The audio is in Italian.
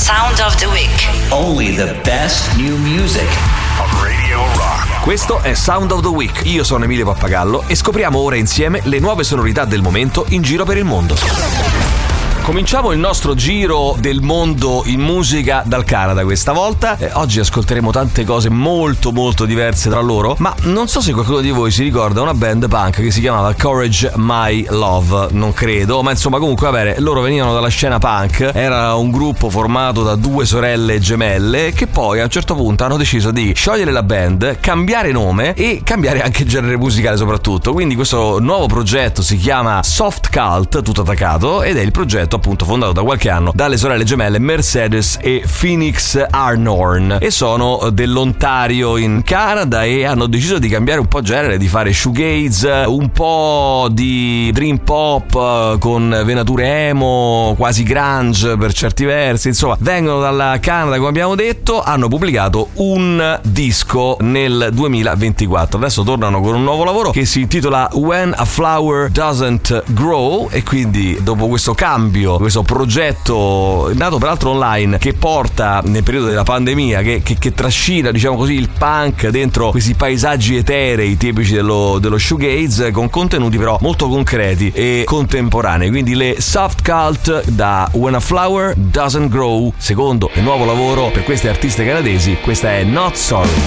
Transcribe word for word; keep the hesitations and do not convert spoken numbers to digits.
Sound of the Week. Only the best new music on Radio Rock. Questo è Sound of the Week. Io sono Emilio Pappagallo e scopriamo ora insieme le nuove sonorità del momento in giro per il mondo. Cominciamo il nostro giro del mondo in musica dal Canada questa volta. Eh, oggi ascolteremo tante cose molto molto diverse tra loro, ma non so se qualcuno di voi si ricorda una band punk che si chiamava Courage My Love, non credo, ma insomma comunque vabbè, loro venivano dalla scena punk, era un gruppo formato da due sorelle gemelle che poi a un certo punto hanno deciso di sciogliere la band, cambiare nome e cambiare anche genere musicale soprattutto, quindi questo nuovo progetto si chiama Soft Cult, tutto attaccato, ed è il progetto appunto fondato da qualche anno dalle sorelle gemelle Mercedes e Phoenix Arnorn e sono dell'Ontario in Canada e hanno deciso di cambiare un po' genere, di fare shoegaze, un po' di dream pop con venature emo, quasi grunge per certi versi, insomma vengono dalla Canada come abbiamo detto, hanno pubblicato un disco nel duemilaventiquattro, adesso tornano con un nuovo lavoro che si intitola When a Flower Doesn't Grow e quindi dopo questo cambio, questo progetto nato peraltro online che porta nel periodo della pandemia che, che, che trascina diciamo così il punk dentro questi paesaggi eterei tipici dello, dello shoegaze con contenuti però molto concreti e contemporanei, quindi le Soft Cult da When a Flower Doesn't Grow, secondo e nuovo lavoro per queste artiste canadesi, questa è Not Sorry.